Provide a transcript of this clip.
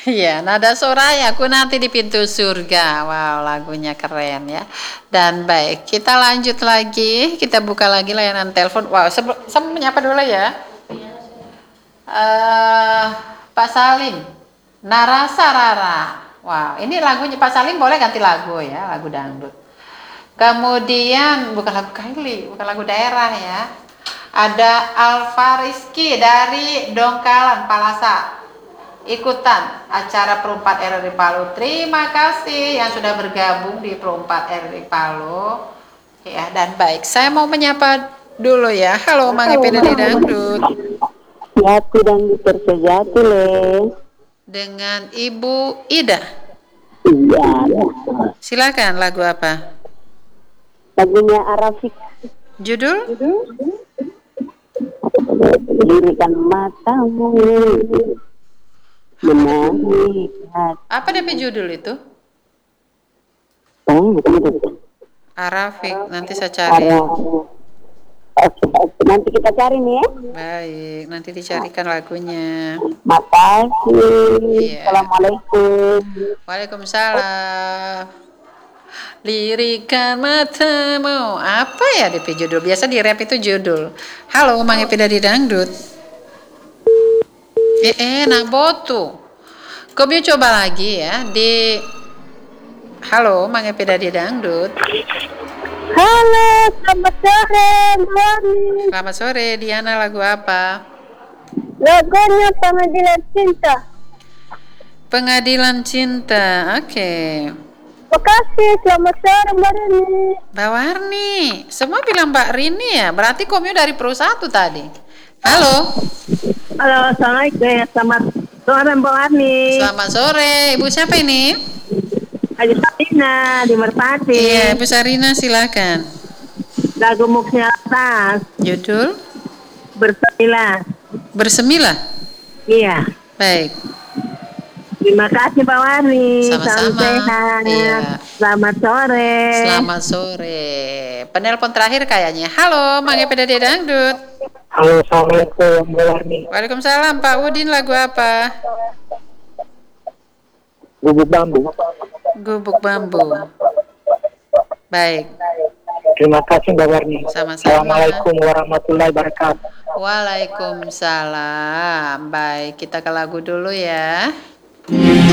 Iya, nada Soraya, aku nanti di pintu surga. Wow, lagunya keren ya. Dan baik, kita lanjut lagi. Kita buka lagi layanan telepon. Wow, sebelum menyapa dulu ya. eh Pak Salim, Narasa Rara. Wow, ini lagunya Pak Salim boleh ganti lagu ya, lagu dangdut. Kemudian bukan lagu Kylie, bukan lagu daerah ya. Ada Alfa Rizky dari Dongkalan, Palasa. Ikutan acara Perumpat RRI Palu. Terima kasih yang sudah bergabung di Perumpat RRI Palu. Ya, dan baik, saya mau menyapa dulu ya. Halo, Mang Epeda di Dangdut. Jati dan tersejati le. Dengan Ibu Ida. Iya. Silakan, lagu apa? Lagunya Arafik. Judul? Lirikan matamu. Menarik hati. Apa DP judul itu? Arafik, nanti saya cari. Oke, nanti kita cari nih ya. Baik, nanti dicarikan lagunya. Makasih. Iya. Assalamualaikum. Waalaikumsalam. Lirikan matamu. Apa ya DP judul? Biasa di rap itu judul. Halo, Mang Epi dari Dangdut. Nah botu. Kami coba lagi ya di. Halo, Mang Epi dari Dangdut. Halo, selamat sore, Mami. Selamat sore, Diana, lagu apa? Lagunya Pengadilan Cinta. Pengadilan Cinta, oke. Makasih, selamat sore Mbak Rini. Mbak Warni, semua bilang Mbak Rini ya, berarti komio dari Pro 1 tadi. Halo. Halo, assalamualaikum. Selamat sore Mbak Warni. Selamat sore, Ibu siapa ini? Haji Sarina di Merpati. Iya, Ibu Sarina silakan. Lagu Mukhnya Atas. Judul? Bersemilah. Bersemilah? Iya. Baik. Terima kasih Pak Warni. Sama-sama. Salam sehat. Iya. Selamat sore. Selamat sore. Penelpon terakhir kayaknya. Halo, Mang Epi dari Dangdut. Halo, assalamualaikum Mbak Warni. Waalaikumsalam, Pak Udin, lagu apa? Gubuk Bambu. Gubuk Bambu. Baik. Terima kasih Mbak Warni. Sama-sama. Assalamualaikum warahmatullahi wabarakatuh. Waalaikumsalam. Baik, kita ke lagu dulu ya.